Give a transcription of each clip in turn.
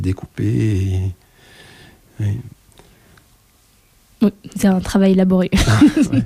découper. Oui. Oui, c'est un travail laborieux. Ouais.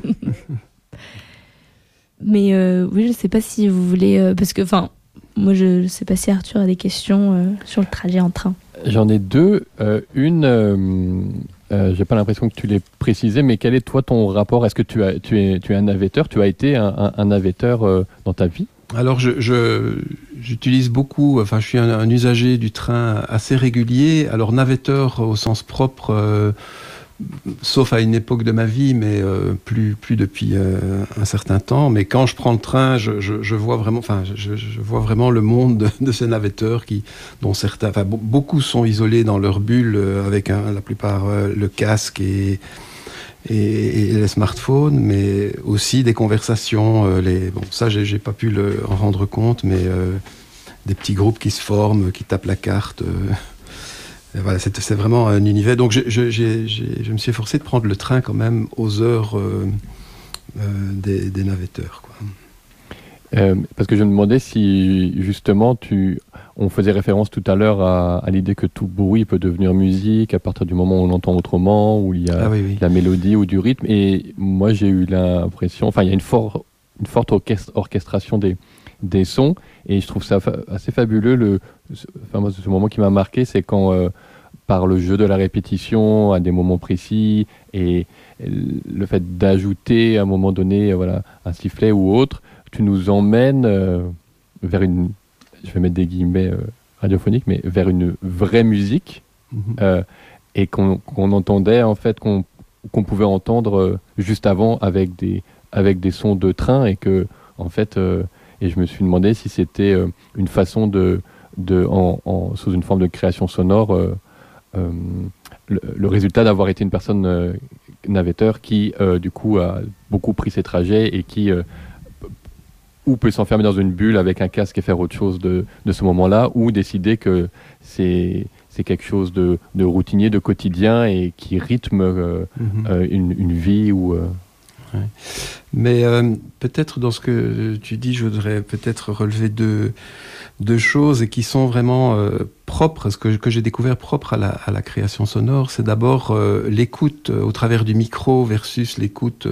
Mais oui, je ne sais pas si vous voulez... parce que, moi, je ne sais pas si Arthur a des questions sur le trajet en train. J'en ai deux. Une, j'ai pas l'impression que tu l'aies précisé, mais quel est toi ton rapport? Est-ce que tu es un navetteur? Tu as été un navetteur dans ta vie? Alors, j'utilise beaucoup, je suis un usager du train assez régulier. Alors, navetteur au sens propre, sauf à une époque de ma vie, mais plus depuis un certain temps. Mais quand je prends le train, je vois vraiment, je vois vraiment le monde de ces navetteurs dont certains, beaucoup sont isolés dans leur bulle avec la plupart le casque et les smartphones, mais aussi des conversations. Ça, j'ai pas pu en rendre compte, mais des petits groupes qui se forment, qui tapent la carte. Voilà, c'est vraiment un univers. Donc, je me suis efforcé de prendre le train quand même aux heures des navetteurs, quoi. Parce que je me demandais si, justement, on faisait référence tout à l'heure à l'idée que tout bruit peut devenir musique à partir du moment où on l'entend autrement, où il y a la mélodie ou du rythme. Et moi, j'ai eu l'impression... il y a une forte orchestration des sons, et je trouve ça assez fabuleux. Moi, ce moment qui m'a marqué, c'est quand, par le jeu de la répétition, à des moments précis, et le fait d'ajouter à un moment donné un sifflet ou autre, tu nous emmènes vers une, je vais mettre des guillemets radiophoniques, mais vers une vraie musique, et qu'on entendait, en fait, qu'on pouvait entendre juste avant avec des sons de train, et que, en fait, et je me suis demandé si c'était une façon sous une forme de création sonore, le résultat d'avoir été une personne navetteur qui, du coup, a beaucoup pris ses trajets et qui ou peut s'enfermer dans une bulle avec un casque et faire autre chose de ce moment-là, ou décider que c'est quelque chose de routinier, de quotidien, et qui rythme une vie ou... Ouais. Mais peut-être dans ce que tu dis, je voudrais peut-être relever deux choses et qui sont vraiment propres, ce que j'ai découvert propre à la création sonore. C'est d'abord l'écoute au travers du micro versus l'écoute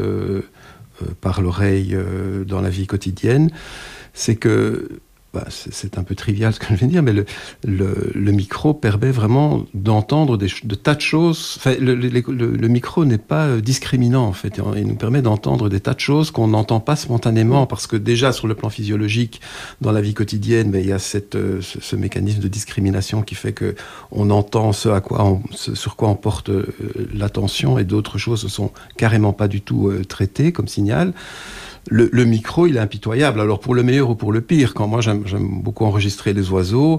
par l'oreille dans la vie quotidienne. C'est que c'est un peu trivial ce que je viens de dire, mais le micro permet vraiment d'entendre de tas de choses. Le micro n'est pas discriminant, en fait. Il nous permet d'entendre des tas de choses qu'on n'entend pas spontanément, parce que déjà, sur le plan physiologique, dans la vie quotidienne, il y a ce mécanisme de discrimination qui fait que on entend sur quoi on porte l'attention, et d'autres choses ne sont carrément pas du tout traitées comme signal. Le micro, il est impitoyable. Alors, pour le meilleur ou pour le pire, quand moi, j'aime beaucoup enregistrer les oiseaux.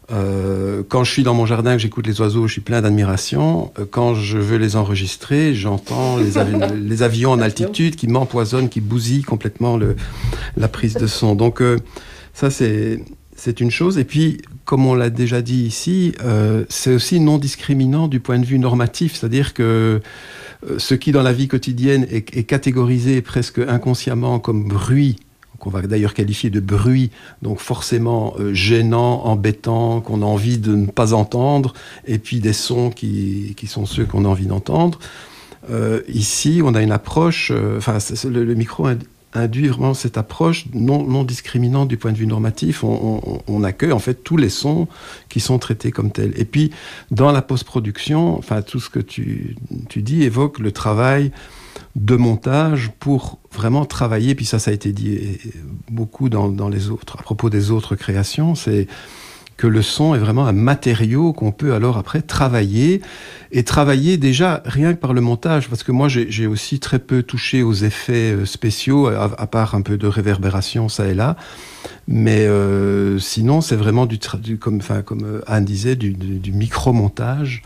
Quand je suis dans mon jardin, que j'écoute les oiseaux, je suis plein d'admiration. Quand je veux les enregistrer, j'entends les avions en altitude qui m'empoisonnent, qui bousillent complètement la prise de son. Donc, ça, c'est une chose. Et puis, comme on l'a déjà dit ici, c'est aussi non discriminant du point de vue normatif. C'est-à-dire que ce qui, dans la vie quotidienne, est catégorisé presque inconsciemment comme bruit, qu'on va d'ailleurs qualifier de bruit, donc forcément gênant, embêtant, qu'on a envie de ne pas entendre, et puis des sons qui sont ceux qu'on a envie d'entendre. Ici, on a une approche, le micro induit vraiment cette approche non discriminante du point de vue normatif. On accueille en fait tous les sons qui sont traités comme tels. Et puis, dans la post-production, tout ce que tu dis évoque le travail de montage pour vraiment travailler, puis ça a été dit beaucoup dans les autres, à propos des autres créations, c'est que le son est vraiment un matériau qu'on peut alors après travailler déjà rien que par le montage, parce que moi j'ai aussi très peu touché aux effets spéciaux, à part un peu de réverbération ça et là, mais sinon c'est vraiment comme Anne disait, du micro-montage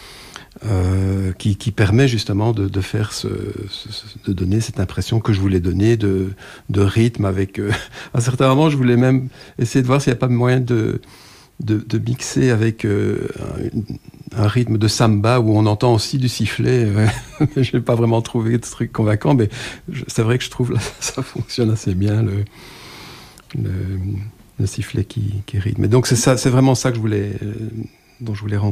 qui permet justement de faire de donner cette impression que je voulais donner de rythme avec à un certain moment je voulais même essayer de voir s'il n'y a pas moyen de mixer avec un rythme de samba où on entend aussi du sifflet. Je n'ai pas vraiment trouvé de truc convaincant, mais c'est vrai que je trouve là, ça fonctionne assez bien, le sifflet qui rythme. Et donc c'est vraiment ça que dont je voulais rendre